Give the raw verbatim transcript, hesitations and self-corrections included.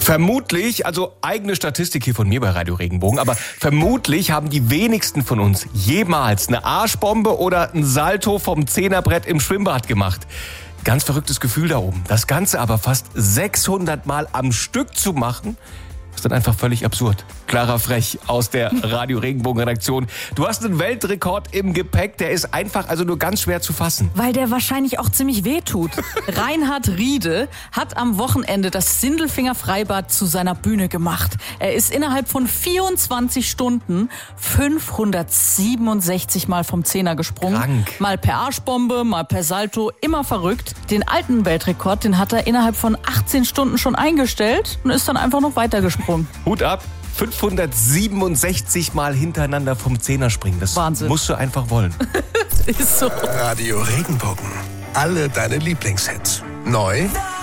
Vermutlich, also eigene Statistik hier von mir bei Radio Regenbogen, aber vermutlich haben die wenigsten von uns jemals eine Arschbombe oder ein Salto vom Zehnerbrett im Schwimmbad gemacht. Ganz verrücktes Gefühl da oben. Das Ganze aber fast sechshundert Mal am Stück zu machen, ist dann einfach völlig absurd. Clara Frech aus der Radio Regenbogen Redaktion. Du hast einen Weltrekord im Gepäck, der ist einfach also nur ganz schwer zu fassen. Weil der wahrscheinlich auch ziemlich wehtut. Reinhard Riede hat am Wochenende das Sindelfinger Freibad zu seiner Bühne gemacht. Er ist innerhalb von vierundzwanzig Stunden fünfhundertsiebenundsechzig Mal vom Zehner gesprungen. Krank. Mal per Arschbombe, mal per Salto, immer verrückt. Den alten Weltrekord, den hat er innerhalb von achtzehn Stunden schon eingestellt und ist dann einfach noch weitergesprungen. Hut ab. fünfhundertsiebenundsechzig Mal hintereinander vom Zehner springen. Das Wahnsinn. Musst du einfach wollen. Ist so. Radio Regenbogen. Alle deine Lieblingshits. Neu